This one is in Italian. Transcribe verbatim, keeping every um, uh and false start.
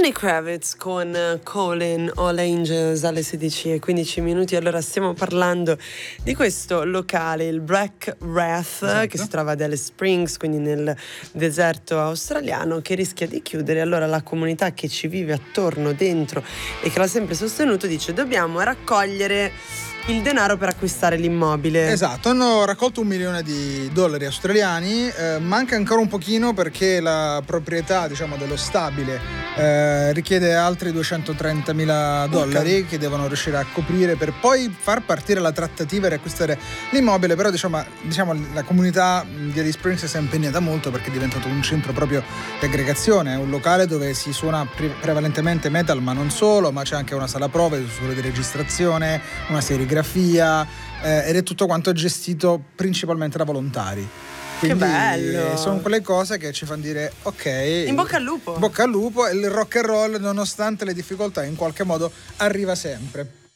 Lenny Kravitz con Calling All Angels alle sedici e quindici minuti. Allora stiamo parlando di questo locale, il Black Wrath, esatto, che si trova ad Alice Springs, quindi nel deserto australiano, che rischia di chiudere. Allora la comunità che ci vive attorno, dentro e che l'ha sempre sostenuto, dice: dobbiamo raccogliere il denaro per acquistare l'immobile. Esatto, hanno raccolto un milione di dollari australiani, eh, manca ancora un pochino perché la proprietà, diciamo, dello stabile eh, richiede altri duecentotrentamila dollari okay. che devono riuscire a coprire per poi far partire la trattativa e riacquistare l'immobile. Però diciamo, diciamo la comunità di Alice Springs si è impegnata molto perché è diventato un centro proprio di aggregazione, è un locale dove si suona pre- prevalentemente metal, ma non solo, ma c'è anche una sala prove, solo di registrazione, una serigrafia eh, ed è tutto quanto gestito principalmente da volontari. Quindi che bello! Sono quelle cose che ci fanno dire ok, in bocca al lupo, bocca al lupo, e il rock and roll, nonostante le difficoltà, in qualche modo arriva sempre.